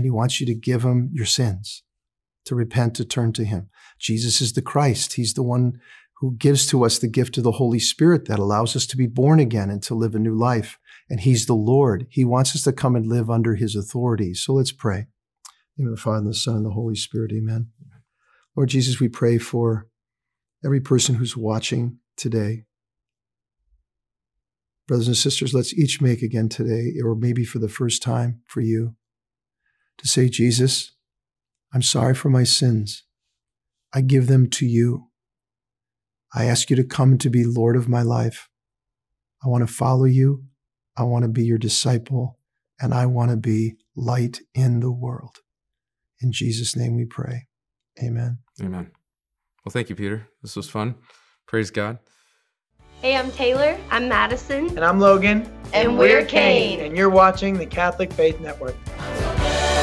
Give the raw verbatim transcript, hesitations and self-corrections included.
and he wants you to give him your sins, to repent, to turn to him. Jesus is the Christ. He's the one who gives to us the gift of the Holy Spirit that allows us to be born again and to live a new life. And he's the Lord. He wants us to come and live under his authority. So let's pray. In the name of the Father, and the Son, and the Holy Spirit, amen. Lord Jesus, we pray for every person who's watching today. Brothers and sisters, let's each make again today, or maybe for the first time for you, to say, Jesus, I'm sorry for my sins. I give them to you. I ask you to come to be Lord of my life. I want to follow you. I want to be your disciple, and I want to be light in the world. In Jesus' name we pray. Amen. Amen. Well, thank you, Peter. This was fun. Praise God. Hey, I'm Taylor. I'm Madison. And I'm Logan. And we're Kane. And you're watching the Catholic Faith Network.